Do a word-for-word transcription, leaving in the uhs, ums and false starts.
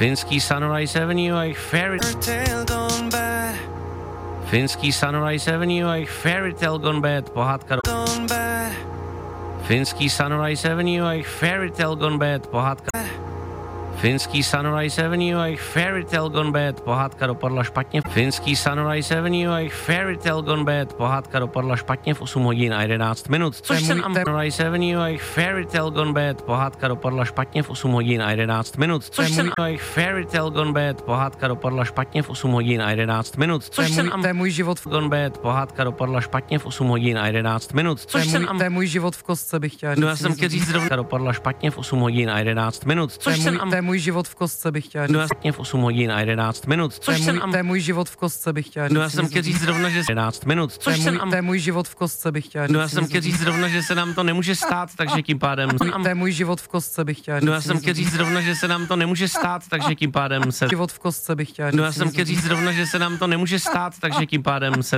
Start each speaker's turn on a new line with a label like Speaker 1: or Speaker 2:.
Speaker 1: Finský Sunrise Avenue a jejich Fairy Finský Sunrise Avenue a jejich Fairy Tale Gone Bad, pohádka Finský Sunrise Avenue a jejich Fairy Tale Gone Bad, pohádka Finský Sunrise Avenue a jejich Fairy Tale Gone Bad, pohádka dopadla špatně. Finský Sunrise Avenue a jejich Fairy Tale Gone Bad, pohádka dopadla špatně v osm hodin a jedenáct minut. Což se nám Sunrise Avenue a jejich Fairy Tale Gone Bad, pohádka dopadla špatně v osm hodin a jedenáct minut. Což se nám jejich Fairy Tale Gone Bad, pohádka dopadla špatně v osm hodin a jedenáct minut. Což se nám
Speaker 2: To je můj život v
Speaker 1: Gone Bad, pohádka dopadla špatně v osm hodin a jedenáct minut. Což se nám
Speaker 2: To je můj život v kostce, bych chtěla říct.
Speaker 1: No já jsem chtěl říct zrovna dopadla špatně v osm hodin a jedenáct minut. Což se nám
Speaker 2: To je můj život v kostce, bych chtěla říct.
Speaker 1: No já jsem v osm hodin a jedenáct minut.
Speaker 2: To je můj, to je můj život v kostce, bych chtěla říct.
Speaker 1: No já jsem chtěl říct zrovna, že jedenáct minut.
Speaker 2: To je můj, to je můj život v kostce, bych chtěla říct.
Speaker 1: No já jsem chtěl říct zrovna, že se nám to nemůže stát, takže tím pádem
Speaker 2: To je můj život v kostce, bych chtěla říct.
Speaker 1: No já jsem chtěl říct zrovna, že se nám to nemůže stát, takže tím pádem se
Speaker 2: Život v kostce, bych chtěla říct.
Speaker 1: No já jsem chtěl říct zrovna, že se nám to nemůže stát, takže tím pádem se